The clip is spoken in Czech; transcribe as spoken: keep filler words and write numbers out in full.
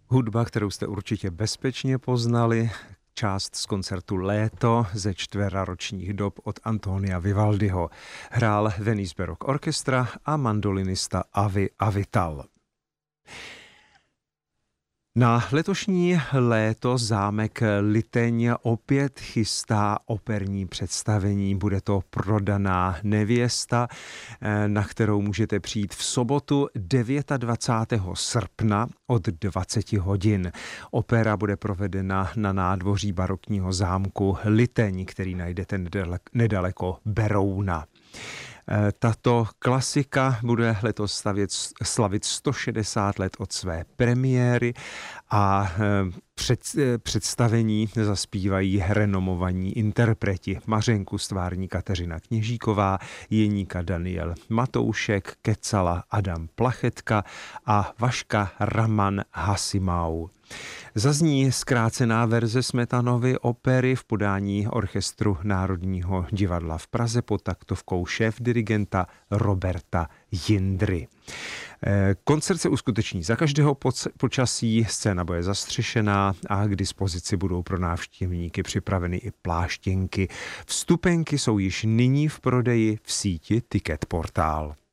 Hudba, kterou jste určitě bezpečně poznali, část z koncertu Léto ze čtveraročních dob od Antonia Vivaldiho. Hrál Venice Baroque Orchestra a mandolinista Avi Avital. Na letošní léto zámek Liteň opět chystá operní představení. Bude to Prodaná nevěsta, na kterou můžete přijít v sobotu dvacátého devátého srpna od dvaceti hodin. Opera bude provedena na nádvoří barokního zámku Liteň, který najdete nedaleko Berouna. Tato klasika bude letos stavět, slavit sto šedesát let od své premiéry a před, představení zaspívají renomovaní interpreti Mařenku stvární Kateřina Kněžíková, Jeníka Daniel Matoušek, Kecala Adam Plachetka a Vaška Raman Hasimau. Zazní zkrácená verze Smetanovy opery v podání Orchestru Národního divadla v Praze pod taktovkou šéfdirigenta Roberta Jindry. Koncert se uskuteční za každého počasí, scéna bude zastřešená a k dispozici budou pro návštěvníky připraveny i pláštěnky. Vstupenky jsou již nyní v prodeji v síti Ticket Portál.